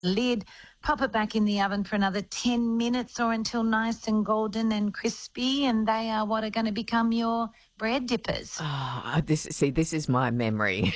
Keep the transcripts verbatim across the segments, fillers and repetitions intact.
lid, pop it back in the oven for another ten minutes or until nice and golden and crispy, and they are what are going to become your bread dippers. Oh, this see, this is my memory.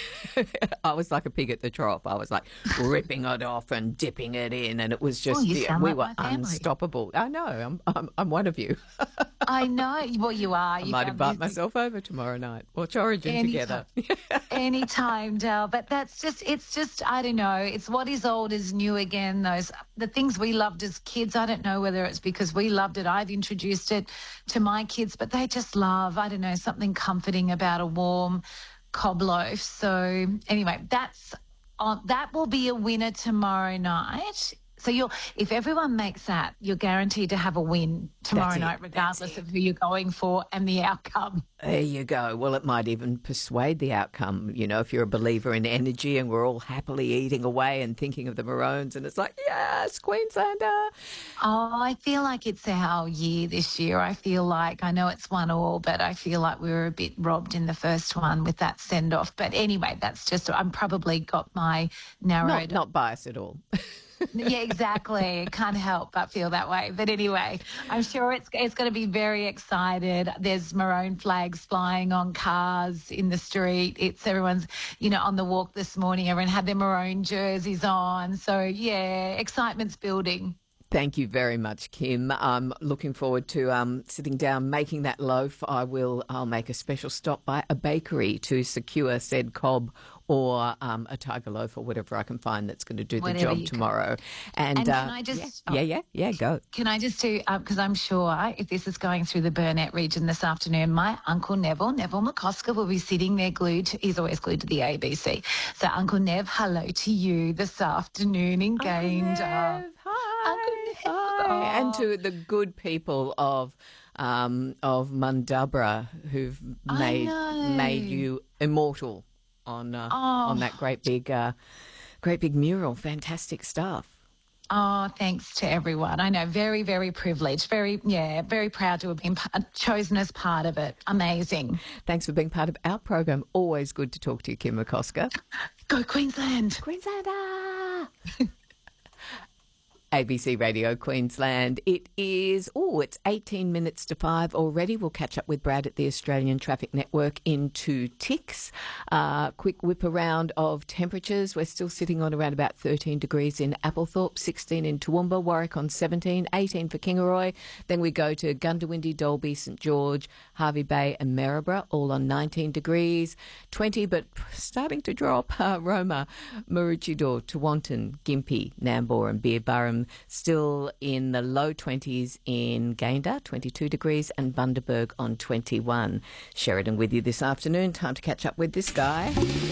I was like a pig at the trough. I was like ripping it off and dipping it in, and it was just Oh, you yeah, sound we like were my family. unstoppable. I know. I'm I'm, I'm one of you. I know. Well, you are. I You might found invite music myself over tomorrow night. Watch Origin Anytime. together. Anytime, Dal. But that's just, it's just, I don't know. It's what is old is new again. Those, the things we loved as kids, I don't know whether it's because we loved it. I've introduced it to my kids, but they just love, I don't know, something comforting about a warm cob loaf. So anyway, that's, on, that will be a winner tomorrow night. So you're, if everyone makes that, you're guaranteed to have a win tomorrow That's it. night, regardless That's it. of who you're going for and the outcome. There you go. Well, it might even persuade the outcome. You know, if you're a believer in energy and we're all happily eating away and thinking of the Maroons and it's like, yes, Queenslander. Oh, I feel like it's our year this year. I feel like, I know it's one all, but I feel like we were a bit robbed in the first one with that send-off. But anyway, that's just, I'm probably got my narrowed. Not, not biased at all. Yeah, exactly. Can't help but feel that way. But anyway, I'm sure it's it's going to be very excited. There's maroon flags flying on cars in the street. It's everyone's, you know, on the walk this morning. Everyone had their maroon jerseys on. So, yeah, excitement's building. Thank you very much, Kim. I'm looking forward to um, sitting down, making that loaf. I will. I'll make a special stop by a bakery to secure said cob or um, a tiger loaf or whatever I can find that's going to do the Whatever job you can. tomorrow. And, And uh, can I just- yeah, yeah, yeah, yeah, go. Can I just do, because I'm sure if this is going through the Burnett region this afternoon, my Uncle Neville, Neville McCosker, will be sitting there glued to, he's always glued to the A B C. So Uncle Nev, hello to you this afternoon in Gayndah. Nev, hi. Uncle Nev. Hi. And Oh. to the good people of um, of Mundubra who've I made know. made you immortal on uh, Oh. on that great big uh, great big mural. Fantastic stuff. Oh, thanks to everyone. I know, very, very privileged, very, yeah, very proud to have been p- chosen as part of it. Amazing. Thanks for being part of our program. Always good to talk to you, Kim McCosker. Go Queensland. Queenslander. A B C Radio Queensland. It is, oh, it's eighteen minutes to five already. We'll catch up with Brad at the Australian Traffic Network in two ticks. Uh, quick whip around of temperatures. We're still sitting on around about thirteen degrees in Applethorpe, sixteen in Toowoomba, Warwick on seventeen, eighteen for Kingaroy. Then we go to Gundawindi, Dalby, St George, Hervey Bay and Maryborough, all on nineteen degrees. twenty, but starting to drop. Uh, Roma, Maroochydore, Tewantin, Gympie, Nambour and Beerburrum. Still in the low twenties in Gayndah, twenty-two degrees, and Bundaberg on twenty-one. Sheridan with you this afternoon. Time to catch up with this guy.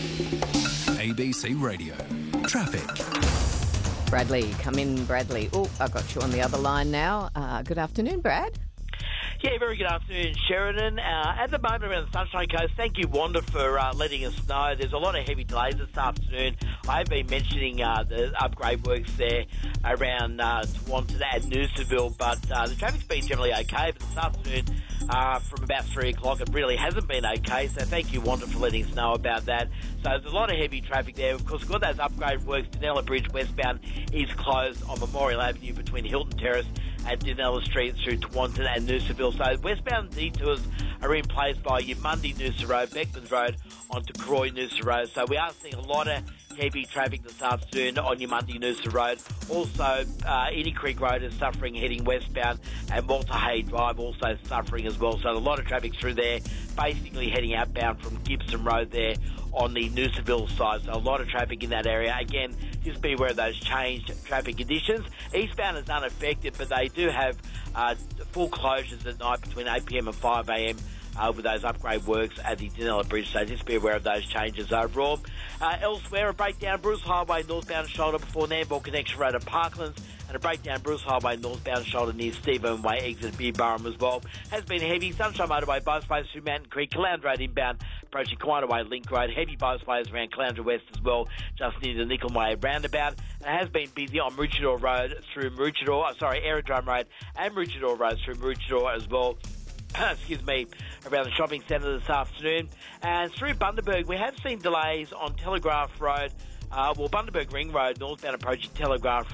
A B C Radio Traffic. Bradley, come in, Bradley. Oh, I've got you on the other line now. Uh, good afternoon, Brad. Yeah, very good afternoon, Sheridan. Uh, at the moment around the Sunshine Coast, thank you, Wanda, for uh, letting us know. There's a lot of heavy delays this afternoon. I've been mentioning uh, the upgrade works there around uh, Tewantin and Noosaville, but uh, the traffic's been generally okay. But this afternoon, uh, from about three o'clock, it really hasn't been okay. So thank you, Wanda, for letting us know about that. So there's a lot of heavy traffic there. Of course, we've got those upgrade works. Danella Bridge westbound is closed on Memorial Avenue between Hilton Terrace and Danella Street through Tewantin and Noosaville. So westbound detours are in place by your Mundy Noosa Road, Beckmans Road onto Croy Noosa Road. So we are seeing a lot of heavy traffic this afternoon on your Mundy Noosa Road. Also, uh, Inny Creek Road is suffering heading westbound, and Walter Hay Drive also suffering as well. So a lot of traffic through there, basically heading outbound from Gibson Road there on the Noosaville side. So a lot of traffic in that area. Again, just be aware of those changed traffic conditions. Eastbound is unaffected, but they do have uh, full closures at night between eight p m and five a m Uh, with those upgrade works at the Danella Bridge, so just be aware of those changes overall. Uh, elsewhere, a breakdown Bruce Highway northbound shoulder before Nambour Connection Road at Parklands, and a breakdown Bruce Highway northbound shoulder near Stephen Way exit Beerburrum as well. Has been heavy. Sunshine Motorway both ways through Mountain Creek, Caloundra Road inbound approaching Quina Way Link Road. Heavy both ways around Caloundra West as well, just near the Nickel Way roundabout. And it has been busy on Maroochydore Road through Maroochydore, uh, sorry, Aerodrome Road and Maroochydore Road through Maroochydore as well. Excuse me, around the shopping centre this afternoon. And through Bundaberg, we have seen delays on Telegraph Road Uh, well, Bundaberg Ring Road, northbound approaching Telegraph